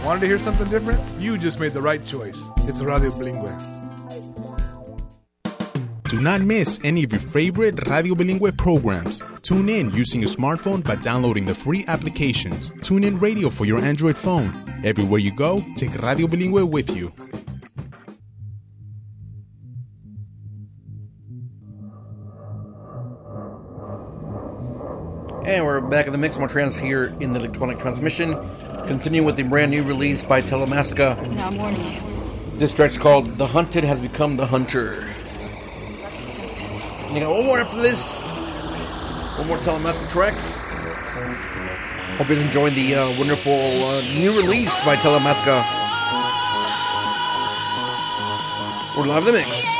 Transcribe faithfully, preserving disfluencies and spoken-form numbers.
Wanted to hear something different? You just made the right choice. It's Radio Bilingüe. Do not miss any of your favorite Radio Bilingüe programs. Tune in using your smartphone by downloading the free applications. Tune in radio for your Android phone. Everywhere you go, take Radio Bilingüe with you. And we're back in the mix. More trans here in the electronic transmission. Continuing with the brand new release by Talamasca. No, I'm warning you. This track's called The Hunted Has Become the Hunter. You got one more after this. One more Talamasca track. Hope you're enjoying the uh, wonderful uh, new release by Talamasca. We're live in the mix.